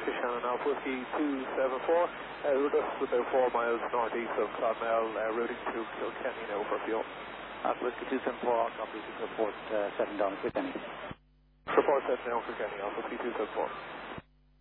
to Shannon Alpha Whiskey 274. We're just about 4 miles northeast of Clonmel, routing to Kilkenny now for fuel. Alpha Whiskey 274, all copies, report setting down at Kilkenny. Report setting down for Kilkenny, Alpha Whiskey 274.